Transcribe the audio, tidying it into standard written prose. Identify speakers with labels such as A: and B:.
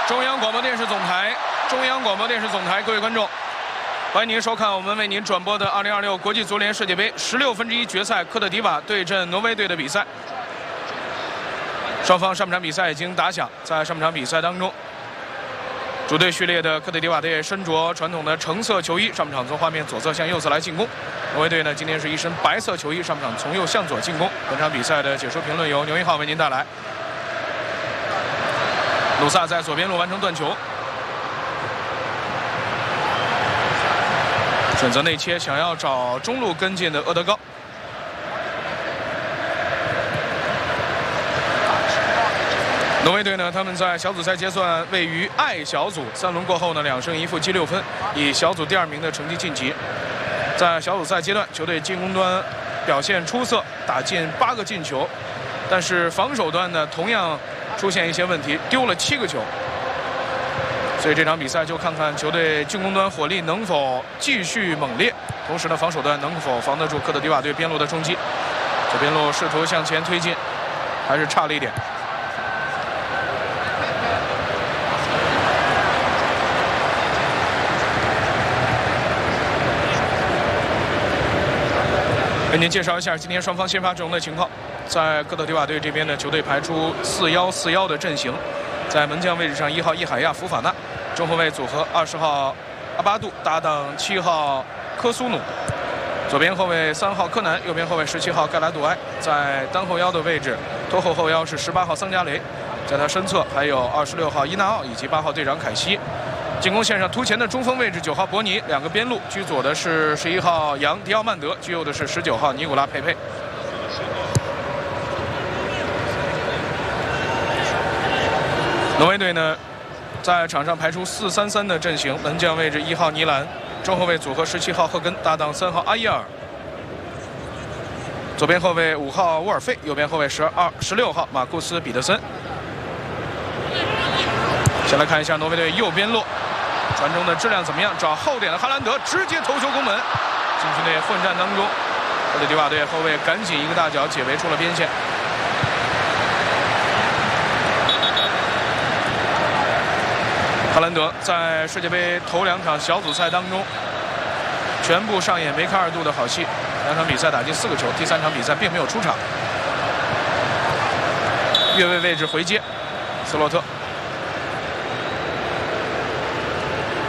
A: 中央广播电视总台，各位观众，欢迎您收看我们为您转播的2026国际足联世界杯16分之一决赛科特迪瓦对阵挪威队的比赛。双方上半场比赛已经打响，在上半场比赛当中，主队序列的科特迪瓦队身着传统的橙色球衣，上半场从画面左侧向右侧来进攻。挪威队呢今天是一身白色球衣，上半场从右向左进攻。本场比赛的解说评论由牛一浩为您带来。鲁萨在左边路完成断球，选择内切，想要找中路跟进的厄德高。挪威队呢，他们在小组赛阶段位于I小组，3轮过后呢2胜1负积6分，以小组第2名的成绩晋级。在小组赛阶段，球队进攻端表现出色，打进8个进球，但是防守端呢同样出现一些问题，丢了7个球。所以这场比赛就看看球队进攻端火力能否继续猛烈，同时呢防守端能否防得住科特迪瓦队边路的冲击。左边路试图向前推进，还是差了一点。给您介绍一下今天双方先发阵容的情况。在科特迪瓦队这边呢，球队排出4-1-4-1的阵型，在门将位置上1号伊海亚·福法纳，中后卫组合20号阿巴杜搭档7号科苏努，左边后卫3号柯南，右边后卫17号盖拉杜埃，在单后腰的位置，拖后后腰是18号桑加雷，在他身侧还有26号伊纳奥以及8号队长凯西。进攻线上突前的中锋位置9号博尼，两个边路居左的是11号杨迪奥曼德，居右的是19号尼古拉佩佩。挪威队呢，在场上排出4-3-3的阵型，门将位置1号尼兰，中后卫组合17号赫根搭档3号阿耶尔，左边后卫5号沃尔费，右边后卫16号马库斯彼得森。先来看一下挪威队右边路传中的质量怎么样？找后点的哈兰德直接头球攻门，禁区内混战当中，科特迪瓦队后卫赶紧一个大脚解围出了边线。哈兰德在世界杯头2场小组赛当中，全部上演梅开2度的好戏，2场比赛打进4个球，第3场比赛并没有出场。越位位置回接，斯洛特。